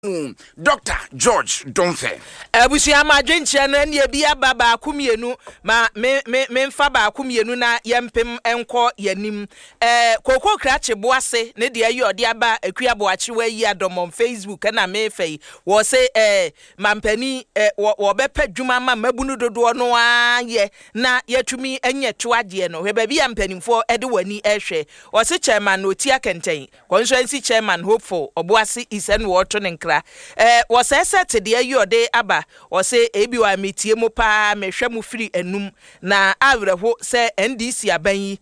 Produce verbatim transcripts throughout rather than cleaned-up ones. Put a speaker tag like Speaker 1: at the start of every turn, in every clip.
Speaker 1: Doctor George Donfe.
Speaker 2: Abusia ma dwenche na ne bia baba akumienu ma me me memfa ba akumienu na yempem enko yanim eh kokoko krache boase ne de ayi ode aba akua boache wa yi adomon Facebook na me fei wo se eh mampani eh wo bepa dwuma ma mabunu dodo no aye na yatumi enye toade no he ba bia mpanimfo ede wani ehwe wo se chairman otia kenten constituency chairman hopeful oboase isen wo to ne nkra eh wo se set de ayi ode aba wo se ebi wa metie mu pa mehwe mu firi enum na awreho se N D C aban yi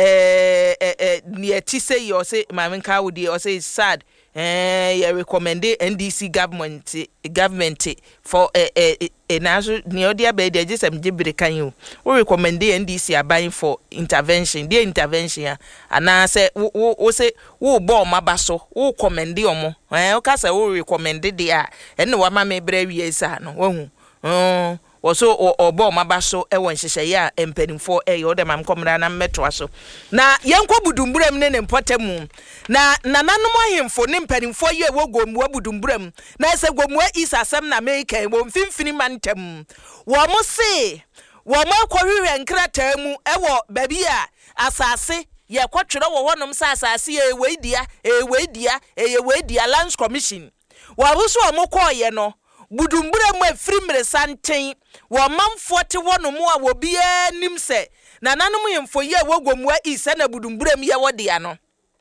Speaker 2: eh eh ne ti se yo se mamenka wodi o se sad eh you recommend N D C government government for eh eh enazo ne odi aba de gisem gibire kan you we recommend N D C aban for intervention the intervention ana se wo se wo bo maba so wo commend omo eh o ka se wo recommend de a ene wa ma me bra wie sa no wo hu Oso obo mabaso e won hyehyeye a empanimfo e yo dem am komra na metwa so na yenko budumburam ne ne mpotemu na nananom ahemfo ne mpanimfo ye wo gomwa budumburam na se gomwa isasem na meka wo mfimfini mantem wo mo se wo ma kwahwe nkrata mu e wo babi a asase ye kwatwere wo honom sa asase e weidia e weidia e weidia Lands Commission wo abuso mo koye no budumbura mu afrimre santen wo manfo te wono mu a wo bia nim se na nanom yemfo ye wogomua isa na budumbura mu ye wode ano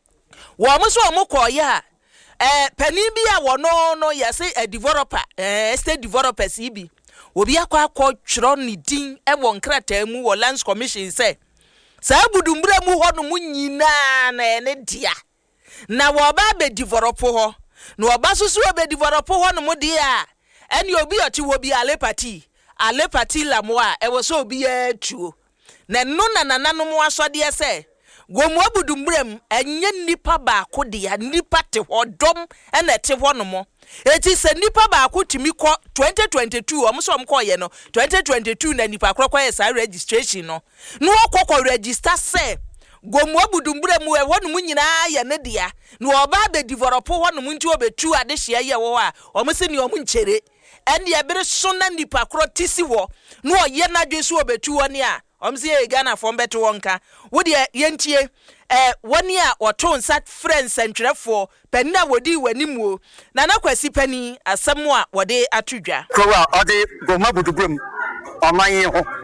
Speaker 2: wo mo so mo koye a eh pani bia wo no no yese a developer eh state developers ibi obi akwa akọ twiro ni din e wo nkrata mu wo Lands Commission se sa budumbura mu hono mu nyina na ene dia na wo ba be develop ho na wo ba susu be develop ho no mu dia eni obi oti wo bi ale party ale party lamoa e wo so obi atuo na no na nananom asode ese gomu abudumbrem enye nipa ba ko de ya nipa te hodom ena te honomo eti se nipa ba ko timi ko twenty twenty-two omo so omko ye no twenty twenty-two na nipa krokwa ye sa registration no no okoko register se gomu abudumbrem we honom nyina ye ne dia no oba be develop honom nti obetu ade hye ye wo a omo se ni omo nchere eni ebere sona nipa kro tisi wo no ye na dwesu obetu woni a omse ye Ghana fo mbeto wonka wo de yentie eh woni a oto nsat friends entwerefo pani na wodi wanimuo na na kwasi pani asem a wode atudwa
Speaker 3: ko wa ode goma budubum oman ye ho